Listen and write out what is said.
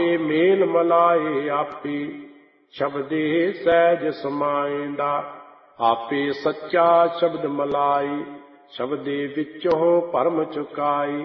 ਮੇਲ ਮਲਾਏ ਆਪੇ, ਸ਼ਬਦੇ ਸਹਿਜ ਸਮਾਇਂਦਾ। ਆਪੇ ਸੱਚਾ ਸ਼ਬਦ ਮਲਾਈ, ਸ਼ਬਦੇ ਵਿੱਚੋਂ ਭਰਮ ਚੁਕਾਈ।